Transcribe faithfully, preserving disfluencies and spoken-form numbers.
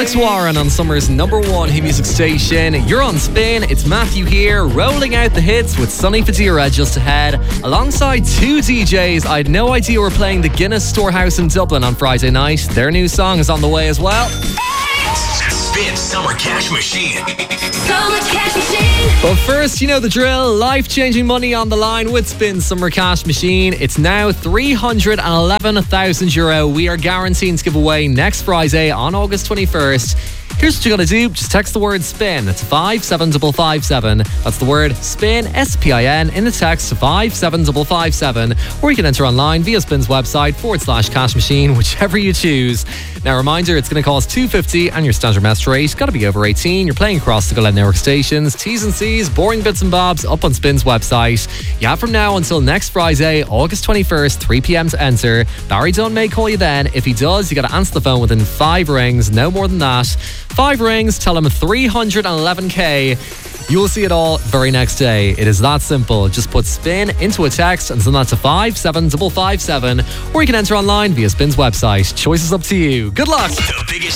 Alex Warren on Summer's number one hit music station. You're on Spin. It's Matthew here, rolling out the hits with Sonny Fodera just ahead. Alongside two D Js, I had no idea were playing the Guinness Storehouse in Dublin on Friday night. Their new song is on the way as well. Spin Summer Cash Machine. Summer Cash Machine. But first, you know the drill. Life-changing money on the line with Spin Summer Cash Machine. It's now three hundred eleven thousand euro we are guaranteeing to give away next Friday on August twenty-first. Here's what you gotta do. Just text the word SPIN. It's five seven five five seven. That's the word SPIN, S P I N, in the text to five seven five five seven. Or you can enter online via Spin's website forward slash cash machine, whichever you choose. Now, reminder, it's going to cost two hundred fifty and your standard message rate. Got to be over eighteen. You're playing across the Glen Network stations. T's and C's, boring bits and bobs, up on Spin's website. You have from now until next Friday, August twenty-first, three p.m. to enter. Barry Dunn may call you then. If he does, you got to answer the phone within five rings. No more than that. Five rings, tell him three hundred eleven k. You will see it all very next day. It is that simple. Just put SPIN into a text and send that to five seven five five seven. Or you can enter online via Spin's website. Choice is up to you. Good luck. The biggest